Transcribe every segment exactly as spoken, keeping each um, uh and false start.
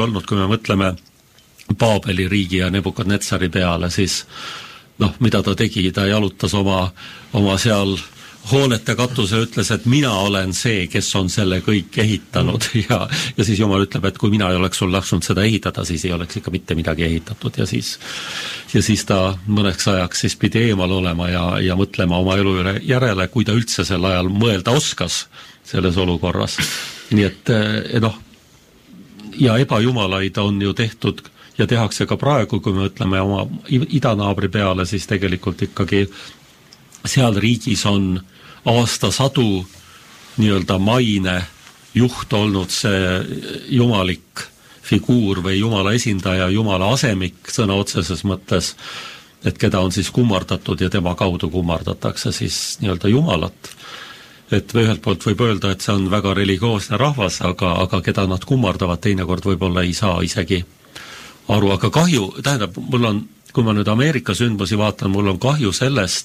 olnud, kui me mõtleme Paabeli riigi ja Nebukadnetsari peale, siis noh, mida ta tegi, ta jalutas oma, oma seal hoonete katusel, ütles, et mina olen see, kes on selle kõik ehitanud mm. ja, ja siis Jumal ütleb, et kui mina ei oleks sul lasknud seda ehitada, siis ei oleks ikka mitte midagi ehitatud ja siis, ja siis ta mõneks ajaks siis pidi eemal olema ja, ja mõtlema oma elu järele, kui ta üldse sel ajal mõelda oskas selles olukorras. Nii et noh, ja ebajumalaid on ju tehtud ja tehakse ka praegu, kui me ütleme oma idanaabri peale, siis tegelikult ikkagi seal riigis on aastasadu nii-öelda maine juht olnud see jumalik figuur või jumala esindaja, jumala asemik sõna otseses mõttes, et keda on siis kummardatud ja tema kaudu kummardatakse siis nii-öelda jumalat. Et ühelt poolt võib öelda, et see on väga religioosne rahvas, aga, aga keda nad kummardavad, teinekord võib-olla ei saa isegi aru, aga kahju, tähendab, mul on, kui ma nüüd Ameerika sündmusi vaatan, mul on kahju sellest,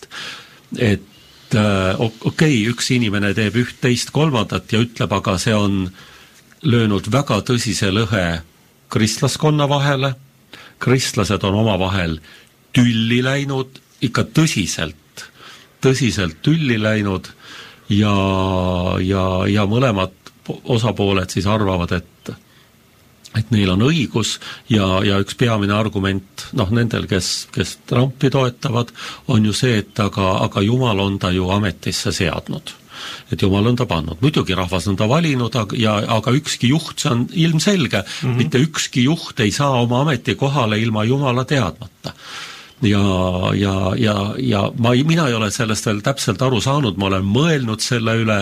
et äh, okei, okay, üks inimene teeb üht, teist, kolmandat ja ütleb, aga see on löönud väga tõsise lõhe kristlaskonna vahele, kristlased on omavahel tülli läinud, ikka tõsiselt, tõsiselt tülli läinud ja, ja, ja mõlemad osapooled siis arvavad, et et neil on õigus ja, ja üks peamine argument, noh, nendel, kes, kes Trumpi toetavad, on ju see, et aga, aga Jumal on ta ju ametisse seadnud. Et Jumal on ta pannud. Muidugi rahvas on ta valinud, aga, ja, aga ükski juht, see on ilmselge, mm-hmm. mitte ükski juht ei saa oma ametikohale ilma Jumala teadmata. Ja, ja, ja, ja ma, mina ei ole sellest veel täpselt aru saanud, ma olen mõelnud selle üle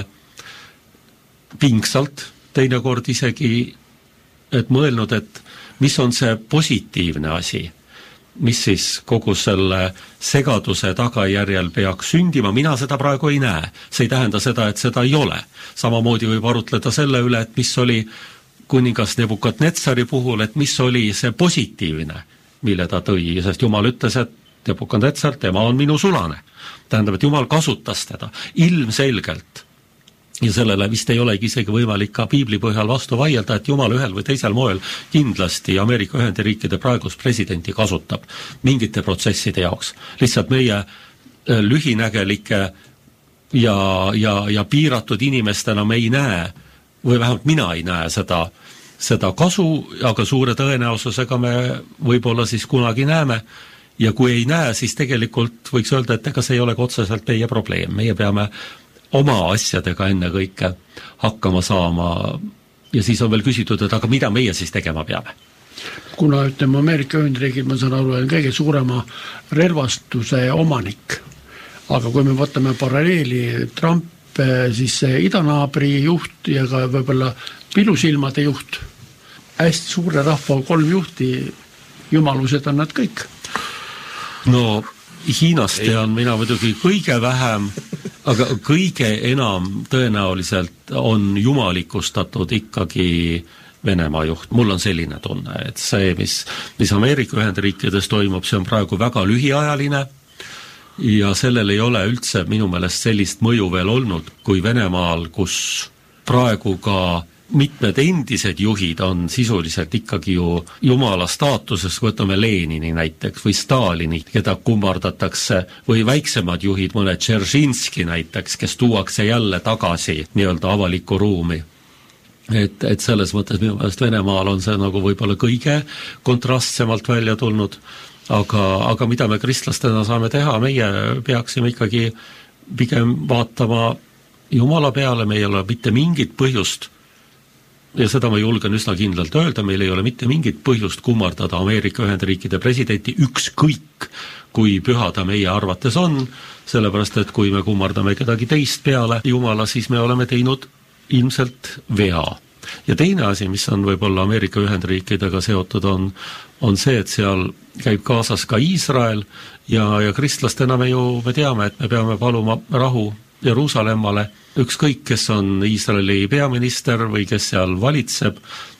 pingsalt, teinekord isegi et mõelnud, et mis on see positiivne asi, mis siis kogu selle segaduse tagajärjel peaks sündima, mina seda praegu ei näe. See ei tähenda seda, et seda ei ole. Samamoodi võib arutleda selle üle, et mis oli kuningas Nebukadnetsari puhul, et mis oli see positiivne, mille ta tõi, sest Jumal ütles, et Nebukadnetsar, tema on minu sulane. Tähendab, et Jumal kasutas teda ilmselgelt. Ja sellele vist ei olegi isegi võimalik ka piibli põhjal vastu vaielda, et Jumal ühel või teisel moel kindlasti Ameerika Ühendriikide praegust presidenti kasutab mingite protsesside jaoks. Lihtsalt meie lühinägelike ja, ja, ja piiratud inimestena me ei näe, või vähemalt mina ei näe seda, seda kasu, aga suure tõenäosusega me võib-olla siis kunagi näeme. Ja kui ei näe, siis tegelikult võiks öelda, et ega see ei ole otseselt meie probleem. Meie peame oma asjadega enne kõike hakkama saama ja siis on veel küsitud, et aga mida meie siis tegema peame? Kuna ütleme Ameerika Ühendriigid, ma saan aru, on kõige suurema relvastuse omanik, aga kui me võtame paralleeli Trump, siis idanaabri juht ja ka võib-olla pilusilmade juht, hästi suure rahva kolm juhti, jumalused on nad kõik. No Hiinast tean mina muidugi kõige vähem, aga kõige enam tõenäoliselt on jumalikustatud ikkagi Venemaa juht. Mul on selline tunne, et see, mis, mis Ameerika Ühendriikides toimub, see on praegu väga lühiajaline ja sellel ei ole üldse minu meelest sellist mõju veel olnud kui Venemaal, kus praegu ka mitmed endised juhid on sisuliselt ikkagi ju jumala staatuses, võtame Lenini näiteks või Stalini, keda kummardatakse, või väiksemad juhid, mõne Dzeržinski näiteks, kes tuuakse jälle tagasi nii-öelda avalikku ruumi. Et, et selles mõttes minu meelest Venemaal on see nagu võib-olla kõige kontrastsemalt välja tulnud, aga, aga mida me kristlastena saame teha, meie peaksime ikkagi pigem vaatama Jumala peale, meil ei ole mitte mingit põhjust ja seda ma julgen üsna kindlalt öelda, meil ei ole mitte mingit põhjust kummardada Ameerika Ühendriikide presidenti ükskõik, kui püha ta meie arvates on, sellepärast et kui me kummardame kedagi teist peale Jumala, siis me oleme teinud ilmselt vea. Ja teine asi, mis on võib-olla Ameerika Ühendriikidega seotud, on, on see, et seal käib kaasas ka Iisrael ja, ja kristlastena me ju me teame, et me peame paluma rahu Jeruusalemmale, ükskõik, kes on Iisraeli peaminister või kes seal valitseb.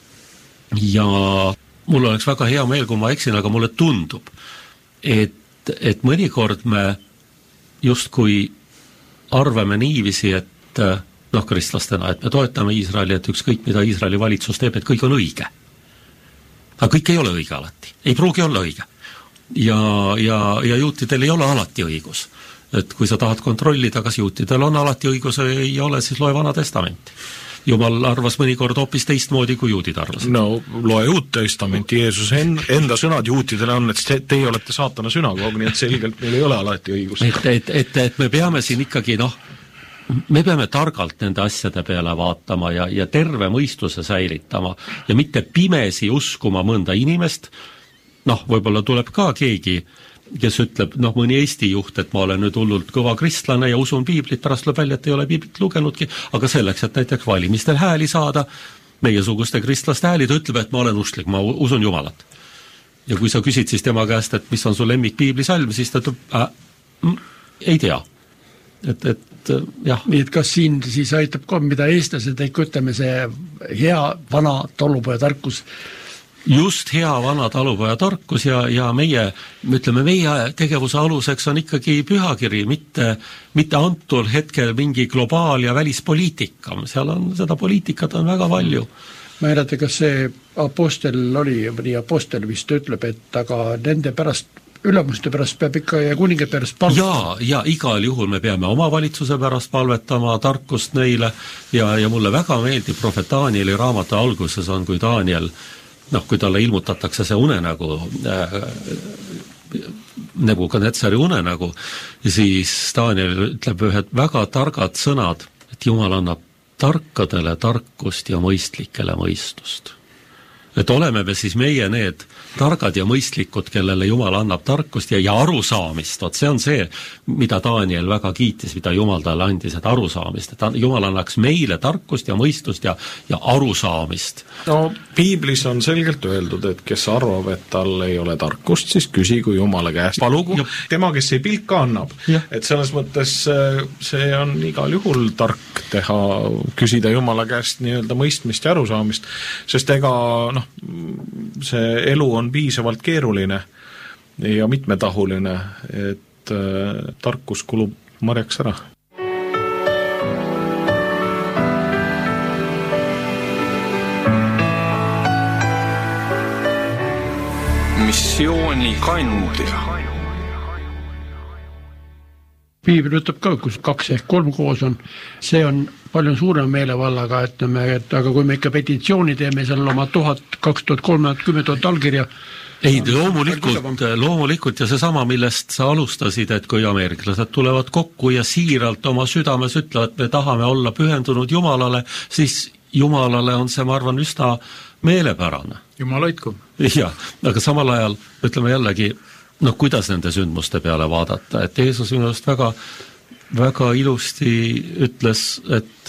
Ja mul oleks väga hea meel, kui ma eksin, aga mulle tundub, et, et mõnikord me justkui arvame niiviisi, et noh, kristlastena, et me toetame Iisraeli, et ükskõik, mida Iisraeli valitsus teeb, et kõik on õige. aga kõik ei ole õige alati, ei pruugi olla õige. Ja, ja, ja juutidel ei ole alati õigus. Et kui sa tahad kontrollida, kas juutidel on alati õigus või ei ole, siis loe Vana Testamenti. Jumal arvas mõnikord hoopis teistmoodi, kui juudid arvasid. No loe Uut Testamenti, Jeesus enda sõnad juutidele on, et teie olete saatana sünagoog, nii et selgelt meil ei ole alati õigus. Et, et, et, et me peame siin ikkagi, noh, me peame targalt nende asjade peale vaatama ja, ja terve mõistuse säilitama ja mitte pimesi uskuma mõnda inimest. Noh, võib-olla tuleb ka keegi, kes ütleb, noh, mõni Eesti juht, et ma olen nüüd hullult kõva kristlane ja usun piiblit, pärast lööb välja, et ei ole piiblit lugenudki, aga selleks, et näiteks valimistel hääli saada, meiesuguste kristlaste hääli, ta ütleb, et ma olen usklik, ma usun Jumalat. Ja kui sa küsid siis tema käest, et mis on su lemmik piiblisalm, siis ta ütleb, äh, mm, ei tea. Et, et jah. Nii et kas siin siis aitab ka, mida eestlased ikka ütleme, see hea vana talupoja tarkus? Just hea vana talupoja tarkus ja, ja meie, ütleme, meie tegevuse aluseks on ikkagi pühakiri, mitte, mitte antul hetkel mingi globaal- ja välispoliitika. Seal on, seda poliitikat on väga palju. Ma ei näete, kas see apostel oli, või apostel vist ütleb, et aga nende pärast ülemuste pärast peab ikka ja kuningate pärast palvetama. Ja, ja igal juhul me peame oma valitsuse pärast palvetama, tarkust neile ja, ja mulle väga meeldib prohvet Danieli raamatu alguses on, kui Daniel, noh, kui talle ilmutatakse see unenägu, äh, Nebukadnetsari unenägu, siis Daniel ütleb ühed väga targad sõnad, et Jumal annab tarkadele tarkust ja mõistlikele mõistust. Et oleme me siis meie need targad ja mõistlikud, kellele Jumal annab tarkust ja, ja arusaamist. Ot see on see, mida Daniel väga kiitis, mida Jumal talle andis, et arusaamist. Et Jumal annaks meile tarkust ja mõistust ja, ja arusaamist. No, piiblis on selgelt öeldud, et kes arvab, et tal ei ole tarkust, siis küsigu Jumala käest. Palugu ja. Tema, kes ei pilka annab. Ja. Et selles mõttes see on igal juhul tark teha, küsida Jumala käest nii-öelda mõistmist ja arusaamist, sest ega, noh, see elu on piisavalt keeruline ja mitmetahuline, et äh, tarkus kulub marjaks ära. Missiooni kandja. Piibel ütleb ka, kus kaks ehk kolm koos on, see on palju suurem meelevallaga, et, me, et aga kui me ikka petitsiooni teeme, seal oma tuhat, kaks tuhat, kolm tuhat, kümme tuhat allkirja. Ei, loomulikult, loomulikult ja seesama, millest sa alustasid, et kui ameeriklased tulevad kokku ja siiralt oma südames ütlevad, et me tahame olla pühendunud Jumalale, siis Jumalale on see, ma arvan, üsna meelepärane. Jumal hoidku. Jah, aga samal ajal ütleme jällegi, noh, kuidas nende sündmuste peale vaadata, et Jeesus minu arust väga, väga ilusti ütles, et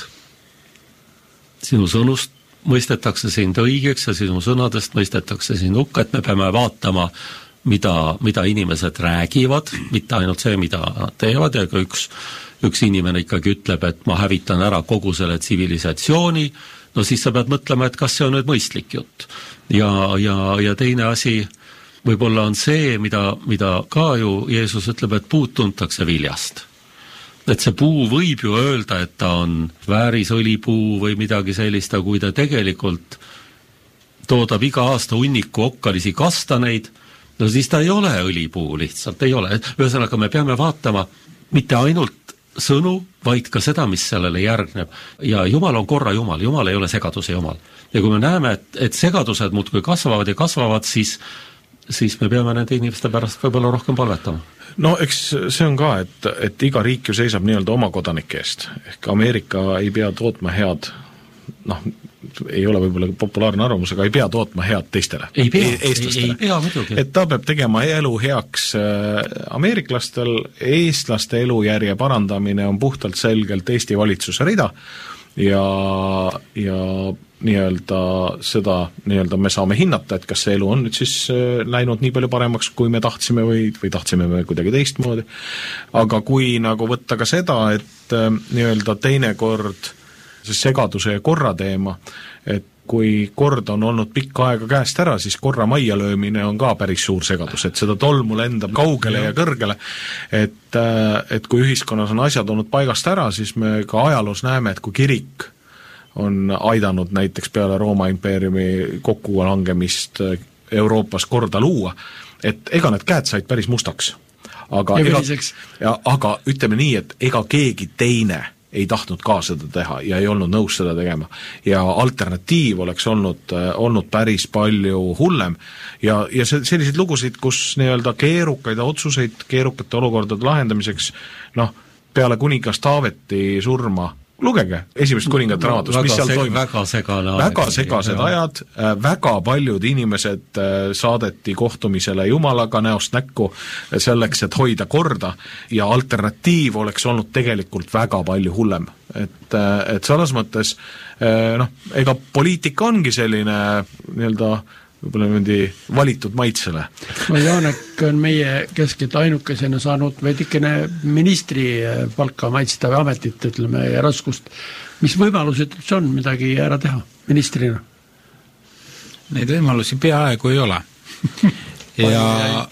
sinu sõnust mõistetakse sind õigeks ja sinu sõnadest mõistetakse sind hukka, et me peame vaatama, mida, mida inimesed räägivad, mitte ainult see, mida nad teevad, ja kui üks, üks inimene ikkagi ütleb, et ma hävitan ära kogu selle tsivilisatsiooni, no siis sa pead mõtlema, et kas see on nüüd mõistlik jutt. Ja, ja, ja teine asi, võib-olla on see, mida, mida ka ju Jeesus ütleb, et puud tuntakse viljast. Et see puu võib ju öelda, et ta on väärisõlipuu või midagi sellist, aga kui ta tegelikult toodab iga aasta hunniku okkalisi kastaneid, no siis ta ei ole õlipuu lihtsalt, ei ole. Ühesõnaga me peame vaatama mitte ainult sõnu, vaid ka seda, mis sellele järgneb. Ja Jumal on korra Jumal, Jumal ei ole segaduse Jumal. Ja kui me näeme, et, et segadused muudkui kasvavad ja kasvavad, siis siis me peame nende inimeste pärast võib-olla rohkem palvetama. No eks see on ka, et, et iga riik ju seisab nii-öelda oma kodanike eest. Ehk Ameerika ei pea tootma head, noh, ei ole võib-olla populaarne arvamus, aga ei pea tootma head teistele. Ei pea, e- ei, ei pea muidugi. Et ta peab tegema elu heaks ameeriklastel, eestlaste elujärje parandamine on puhtalt selgelt Eesti valitsuse rida ja, ja nii-öelda seda nii-öelda me saame hinnata, et kas see elu on nüüd siis läinud nii palju paremaks, kui me tahtsime või, või tahtsime me kuidagi teistmoodi. Aga kui nagu võtta ka seda, et nii-öelda teinekord see segaduse ja korra teema, et kui kord on olnud pikka aega käest ära, siis korra majja löömine on ka päris suur segadus, et seda tolmu lendab kaugele ja, ja kõrgele, et, et kui ühiskonnas on asjad olnud paigast ära, siis me ka ajaloos näeme, et kui kirik on aidanud näiteks peale Rooma impeeriumi kokkulangemist Euroopas korda luua, et ega need käed said päris mustaks. Aga, ja ega, ja, aga ütleme nii, et ega keegi teine ei tahtnud ka seda teha ja ei olnud nõus seda tegema. Ja alternatiiv oleks olnud, olnud päris palju hullem. Ja, ja selliseid lugusid, kus nii-öelda keerukaid otsuseid, keerukate olukordade lahendamiseks, noh, peale kuningas Taaveti surma, lugege esimest kuningate raamatust, mis seal toimub. Väga segane väga segased ajad, väga paljud inimesed saadeti kohtumisele Jumalaga näost näkku selleks, et hoida korda ja alternatiiv oleks olnud tegelikult väga palju hullem. Et, et selles mõttes, noh, ega poliitika ongi selline nii-öelda võib-olla niimoodi valitud maitsele. No Jaanek on meie keskelt ainukesena saanud veidikene ministri palka maitsta või ametit, ütleme, ja raskust. Mis võimalused see on midagi ära teha ministrina? Neid võimalusi peaaegu ei ole. ja,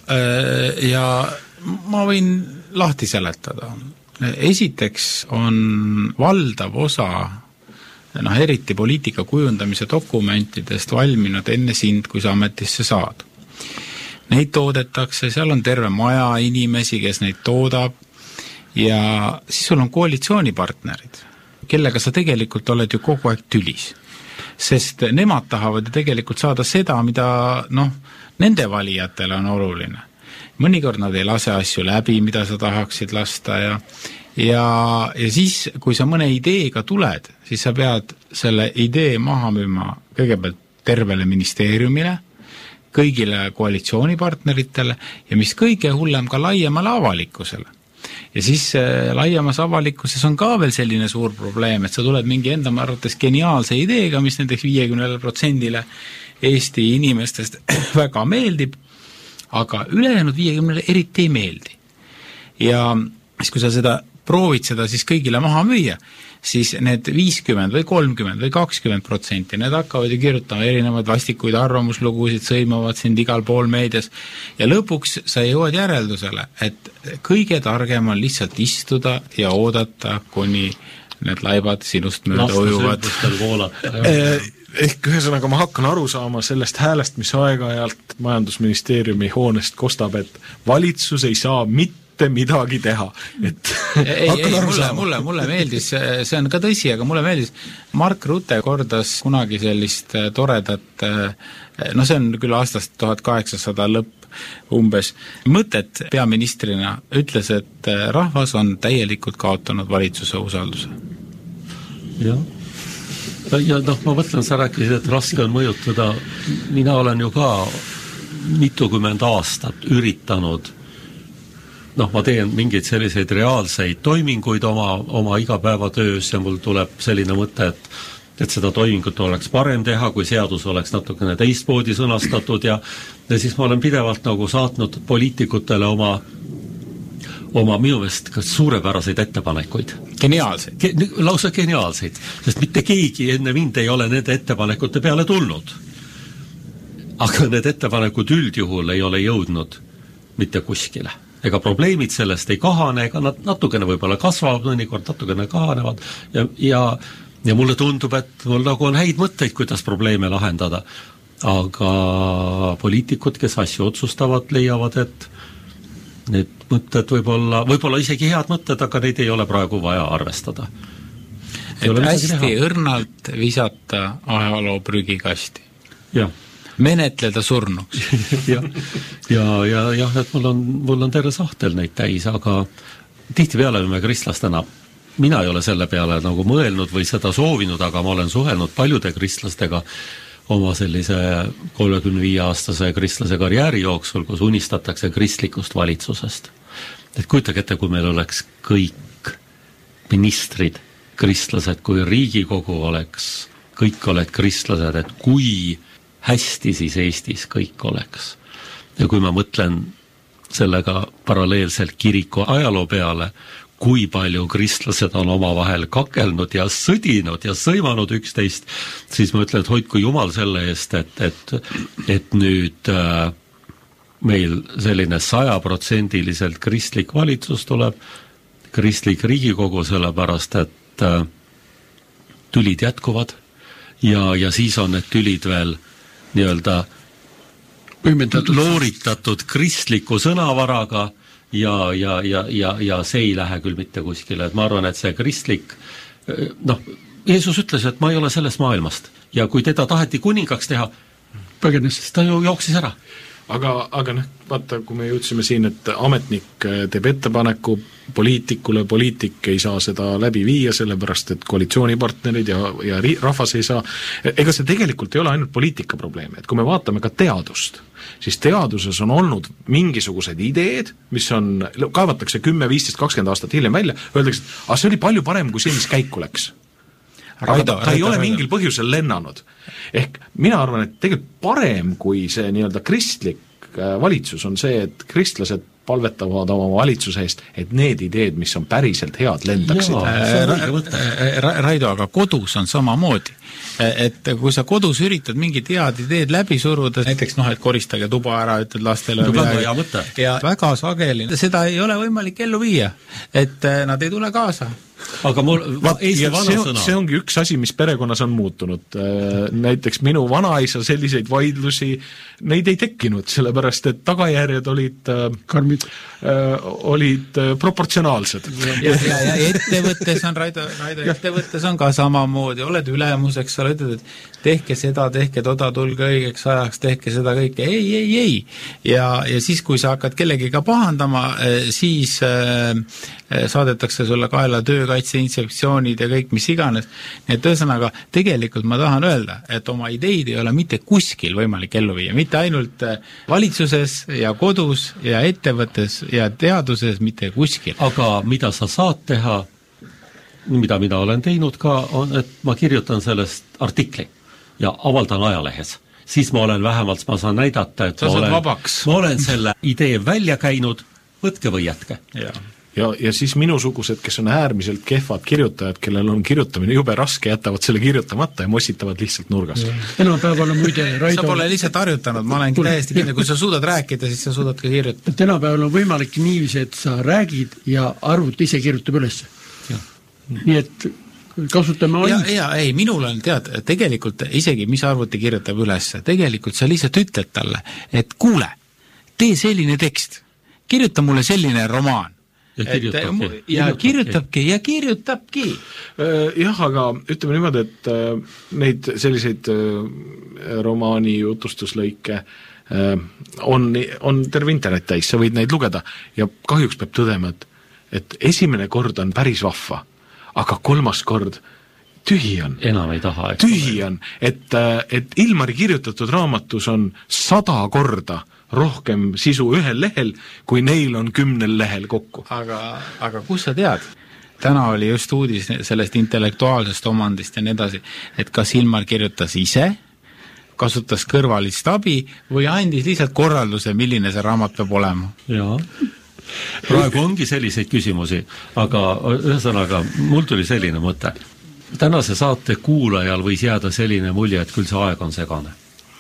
ja ma võin lahti seletada. Esiteks on valdav osa noh, eriti poliitika kujundamise dokumentidest valminud enne sind, kui sa ametisse saad. Neid toodetakse, seal on terve maja inimesi, kes neid toodab ja siis sul on koalitsioonipartnerid, kellega sa tegelikult oled ju kogu aeg tülis. Sest nemad tahavad ju tegelikult saada seda, mida noh, nende valijatele on oluline. Mõnikord nad ei lase asju läbi, mida sa tahaksid lasta ja Ja, ja siis, kui sa mõne ideega tuled, siis sa pead selle idee maha müüma kõigepealt tervele ministeeriumile, kõigile koalitsioonipartneritele ja mis kõige hullem ka laiemale avalikkusele. Ja siis äh, laiemas avalikkuses on ka veel selline suur probleem, et sa tuled mingi enda arvates geniaalse ideega, mis näiteks viiekümne protsendile Eesti inimestest väga meeldib, aga ülejäänud viiekümnele eriti ei meeldi. Ja siis, kui sa seda proovid seda siis kõigile maha müüa, siis need viiskümmend või kolmkümmend või kakskümmend protsenti, need hakkavad ju kirjutama erinevaid vastikuid arvamuslugusid, sõimavad sind igal pool meedias ja lõpuks sa jõuad järeldusele, et kõige targem on lihtsalt istuda ja oodata, kuni need laibad sinust mööda ujuvad. Ehk ühesõnaga ma hakkan aru saama sellest häälest, mis aeg-ajalt majandusministeeriumi hoonest kostab, et valitsus ei saa mitte midagi teha. Et ei, ei, mulle, mulle, mulle meeldis, see on ka tõsi, aga mulle meeldis, Mark Rutte kordas kunagi sellist toredat, no see on küll aastast tuhat kaheksasada lõpp umbes, mõtet peaministrina ütles, et rahvas on täielikult kaotanud valitsuse usalduse. Jah. Ja noh, ma mõtlen, sa rääkisid, et raske on mõjutada, mina olen ju ka mitukümmend aastat üritanud noh, ma teen mingeid selliseid reaalseid toiminguid oma, oma igapäevatöös ja mul tuleb selline mõte, et, et seda toimingut oleks parem teha, kui seadus oleks natukene teistmoodi sõnastatud ja, ja siis ma olen pidevalt nagu saatnud poliitikutele oma, oma minu meelest suurepäraseid ettepanekuid. Geniaalseid? Ge, lausa geniaalseid, sest mitte keegi enne mind ei ole nende ettepanekute peale tulnud. Aga need ettepanekud üldjuhul ei ole jõudnud mitte kuskile. Ega probleemid sellest ei kahane, ega nad natukene võib-olla kasvavad, mõnikord natukene kahanevad ja, ja, ja mulle tundub, et mul nagu on häid mõtteid, kuidas probleeme lahendada. Aga poliitikud, kes asju otsustavad, leiavad, et need mõtted võib-olla, võib-olla isegi head mõtted, aga neid ei ole praegu vaja arvestada. Et hästi õrnalt visata ajaloo prügikasti. Jah. Menetleda surnuks. ja, ja, ja, ja, et mul on, mul on terve sahtel neid täis, aga tihtipeale me kristlastena, mina ei ole selle peale nagu mõelnud või seda soovinud, aga ma olen suhelnud paljude kristlastega oma sellise kolmekümne viie aastase kristlase karjääri jooksul, kus unistatakse kristlikust valitsusest. Et kujutage ette, kui meil oleks kõik ministrid kristlased, kui Riigikogu oleks, kõik oled kristlased, et kui hästi siis Eestis kõik oleks. Ja kui ma mõtlen sellega paralleelselt kiriku ajaloo peale, kui palju kristlased on omavahel kakelnud ja sõdinud ja sõimanud üksteist, siis ma ütlen, et hoidku Jumal selle eest, et, et, et nüüd äh, meil selline sajaprotsendiliselt kristlik valitsus tuleb, kristlik Riigikogu, sellepärast et äh, tülid jätkuvad ja, ja siis on need tülid veel nii-öelda looritatud kristliku sõnavaraga ja, ja, ja, ja, ja see ei lähe küll mitte kuskile, et ma arvan, et see kristlik, noh, Jeesus ütles, et ma ei ole sellest maailmast ja kui teda taheti kuningaks teha, põgenes, siis ta ju jooksis ära. Aga, aga noh, vaata, kui me jõudsime siin, et ametnik teeb ettepaneku poliitikule, poliitik ei saa seda läbi viia, sellepärast et koalitsioonipartnerid ja, ja rahvas ei saa, ega see tegelikult ei ole ainult poliitika probleem, et kui me vaatame ka teadust, siis teaduses on olnud mingisugused ideed, mis on, kaevatakse kümme, viisteist, kakskümmend aastat hiljem välja, öeldakse, et ah, see oli palju parem kui see, mis käiku läks. Raido, ta, ta ei ole Raido. Mingil põhjusel lennanud. Ehk mina arvan, et tegelikult parem kui see nii-öelda kristlik valitsus on see, et kristlased palvetavad oma valitsuse eest, et need ideed, mis on päriselt head, lendaksid. Raido, aga kodus on samamoodi. Et kui sa kodus üritad mingid head ideed läbi suruda, näiteks noh, et koristage tuba ära, ütled lastele no, midagi, ja väga sageli, seda ei ole võimalik ellu viia, et nad ei tule kaasa. Aga mul, Vaat, see, on, see ongi üks asi, mis perekonnas on muutunud. Näiteks minu vanaisa selliseid vaidlusi, neid ei tekkinud, sellepärast et tagajärjed olid, Karmid. olid proportsionaalsed. Ja, ja, ja ettevõttes on, Raido, Raido ettevõttes on ka samamoodi, oled ülemuseks, sa ütled, et tehke seda, tehke toda, tulge õigeks ajaks, tehke seda kõike, ei, ei, ei. Ja, ja siis, kui sa hakkad kellegiga pahandama, siis äh, saadetakse sulle kaela töökaitseinspektsioonid ja kõik mis iganes. Et ühesõnaga, tegelikult ma tahan öelda, et oma ideid ei ole mitte kuskil võimalik ellu viia, mitte ainult valitsuses ja kodus ja ettevõttes ja teaduses, mitte kuskil. Aga mida sa saad teha, mida mina olen teinud ka, on, et ma kirjutan sellest artikli ja avaldan ajalehes. Siis ma olen vähemalt, ma saan näidata, et ma olen, ma olen selle idee välja käinud, võtke või jätke. Ja. Ja, ja siis minusugused, kes on äärmiselt kehvad kirjutajad, kellel on kirjutamine jube raske, jätavad selle kirjutamata ja mossitavad lihtsalt nurgas. Tänapäeval on muide Raido... Sa pole lihtsalt harjutanud, ma olen täiesti kindel, kui sa suudad rääkida, siis sa suudad ka kirjutada. Tänapäeval on võimalik niiviisi, et sa räägid ja arvut ise kirjutab üles. Ja. Nii et kasutame ja, ja ei, minul on tead, tegelikult isegi mis arvuti kirjutab üles, tegelikult sa lihtsalt ütled talle, et kuule, tee selline tekst, kirjuta mulle selline romaan. Ja kirjutabki. Et, ja kirjutabki ja kirjutabki. Jah, aga ütleme niimoodi, et neid selliseid romaani jutustuslõike on, on terve internet täis, sa võid neid lugeda ja kahjuks peab tõdema, et, et esimene kord on päris vahva, aga kolmas kord tühi on. Enam ei taha. Tühi on, et, et Ilmari kirjutatud raamatus on sada korda rohkem sisu ühel lehel, kui neil on kümnel lehel kokku. Aga, aga kus sa tead? Täna oli just uudis sellest intellektuaalsest omandist ja nii edasi, et kas Ilmar kirjutas ise, kasutas kõrvalist abi või andis lihtsalt korralduse, milline see raamat peab olema. Jaa. Praegu ongi selliseid küsimusi, aga ühesõnaga, mul tuli selline mõte. Tänase saate kuulajal võis jääda selline mulje, et küll see aeg on segane.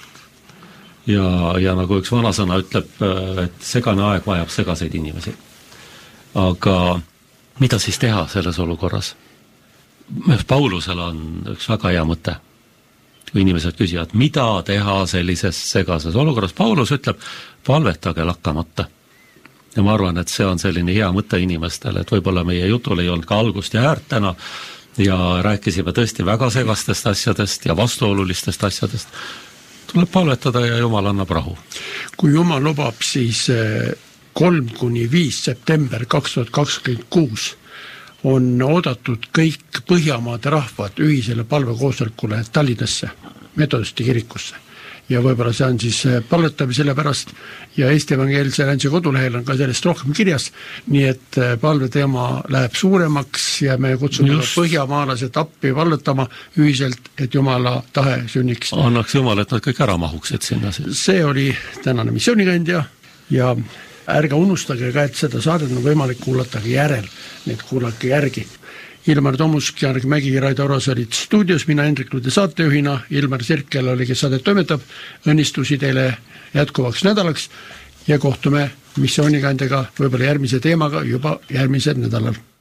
Ja, ja nagu üks vanasõna ütleb, et segane aeg vajab segaseid inimesi. Aga mida siis teha selles olukorras? Paulusel on üks väga hea mõte. Kui inimesed küsivad, mida teha sellises segases olukorras? Paulus ütleb, palvetage lakkamata. Ja ma arvan, et see on selline hea mõte inimestele, et võib-olla meie jutul ei olnud ka algust ja äärt täna ja rääkisime tõesti väga segastest asjadest ja vastuolulistest asjadest. Tuleb palvetada ja Jumal annab rahu. Kui Jumal lubab, siis kolm kuni viis september kaks tuhat kakskümmend kuus on oodatud kõik Põhjamaade rahvad ühisele palvekoosolekule Tallinnasse, metodisti kirikusse. Ja võib-olla see on siis palvetamise selle pärast ja Eesti Evangeelse Läntsi kodulehel on ka sellest rohkem kirjas, nii et palveteema läheb suuremaks ja me kutsume põhjamaalased appi palvetama ühiselt, et Jumala tahe sünniks. Annaks Jumal, et nad kõik ära mahuksid sinna. See oli tänane missioonikandja ja ärge unustage ka, et seda saadet on võimalik kuulata järel, need kuulake järgi. Ilmar Tomusk, Janek Mägi ja Raido Oras olid stuudios, mina Hendrik Lude saatejuhina, Ilmar Sirkel oli, kes saadet toimetab, õnnistusi teile jätkuvaks nädalaks ja kohtume missioonikandjaga võib-olla järgmise teemaga juba järgmisel nädalal.